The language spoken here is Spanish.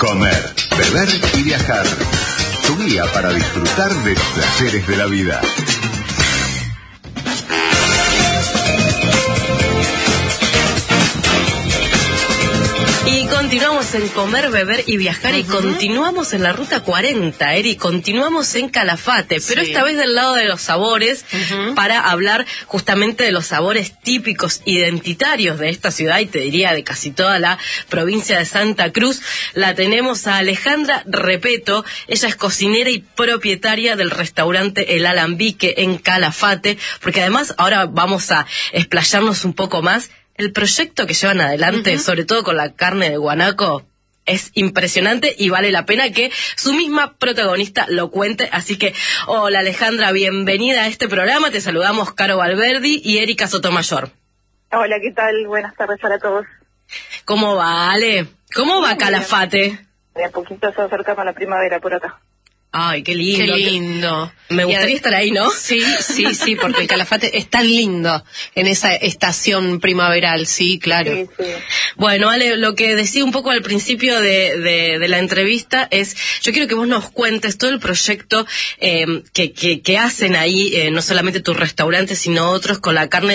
Comer, beber y viajar. Tu guía para disfrutar de los placeres de la vida. Y continuamos en Comer, Beber y Viajar, y continuamos en la Ruta 40, Eri, continuamos en Calafate, pero esta vez del lado de los sabores, para hablar justamente de los sabores típicos, identitarios de esta ciudad, y te diría de casi toda la provincia de Santa Cruz. La tenemos a Alejandra Repeto. Ella es cocinera y propietaria del restaurante El Alambique en Calafate, porque además ahora vamos a explayarnos un poco más. El proyecto que llevan adelante, sobre todo con la carne de guanaco, es impresionante y vale la pena que su misma protagonista lo cuente. Así que, hola Alejandra, bienvenida a este programa. Te saludamos Caro Valverdi y Erika Sotomayor. Hola, ¿qué tal? Buenas tardes para todos. ¿Cómo va, Ale? ¿Cómo va Calafate? De a poquito se acercando a la primavera por acá. Ay, qué lindo. Qué lindo. Me gustaría estar ahí, ¿no? Sí, porque el Calafate es tan lindo en esa estación primaveral, sí, claro. Sí. Bueno, Ale, lo que decía un poco al principio de la entrevista es, yo quiero que vos nos cuentes todo el proyecto que hacen ahí, no solamente tu restaurante, sino otros, con la carne